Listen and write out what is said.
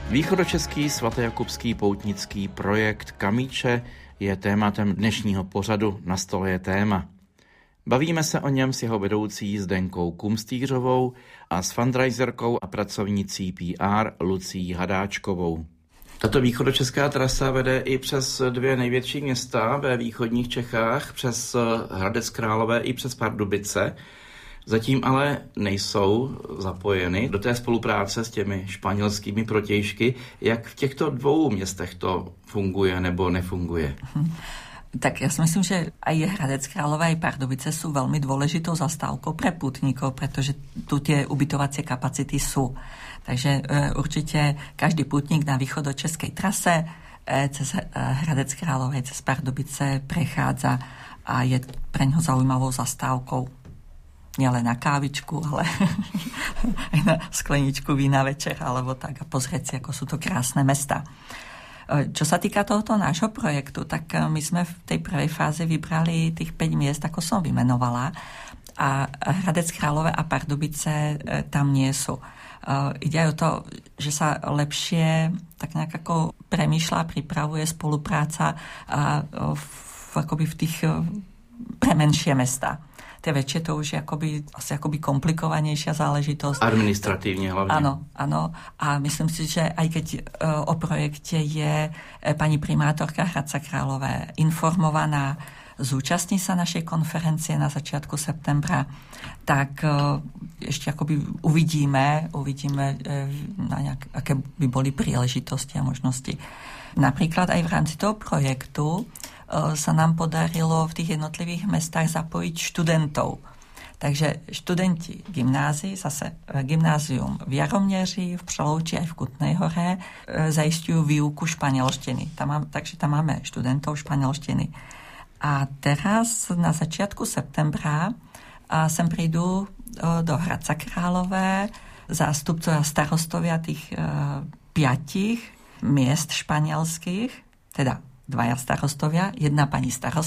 Východočeský svatojakubský poutnický projekt Kamíče je tématem dnešního pořadu Na stole je téma. Bavíme se o něm s jeho vedoucí Zdenkou Kumstýřovou a s fundraiserkou a pracovnicí PR Lucí Hadáčkovou. Tato východočeská trasa vede i přes dvě největší města ve východních Čechách, přes Hradec Králové i přes Pardubice. Zatím ale nejsou zapojeny do té spolupráce s těmi španělskými protějšky. Jak v těchto dvou městech to funguje nebo nefunguje? Tak ja si myslím, že aj Hradec Králové, aj Pardubice sú veľmi dôležitou zastávkou pre pútnikov, pretože tu tie ubytovacie kapacity sú. Takže určite každý pútnik na východočeskej trase cez Hradec Králové, cez Pardubice prechádza a je pre ňo zaujímavou zastávkou. Nielen na kávičku, ale aj na skleničku vína večer, alebo tak a pozrieť si, ako sú to krásne mesta. Čo sa týka tohoto nášho projektu, tak my sme v tej prvej fáze vybrali tých 5 miest, ako som vymenovala, a Hradec Králové a Pardubice tam nie sú. Ide aj o to, že sa lepšie tak nejak ako premýšľa, pripravuje spolupráca akoby v tých premenšie mesta. Tie väčšie to už je asi komplikovanejšia záležitosť. Administratívne hlavne. Áno. A myslím si, že aj keď o projekte je pani primátorka Hradca Králové informovaná, zúčastní sa našej konferencie na začiatku septembra, tak ešte uvidíme aké by boli príležitosti a možnosti. Napríklad aj v rámci toho projektu sa nám podarilo v tých jednotlivých mestách zapojiť študentov. Takže študenti gymnázií, zase gymnázium v Jaromneři, v Přelouči aj v Kutnej Hore zaisťujú výuku španielštiny. Takže tam máme študentov španielštiny. A teraz na začiatku septembra sem prídu do Hradca Králové zástupcovia starostovia tých 5 miest španielských, teda 2 starostovia, 1 pani starostka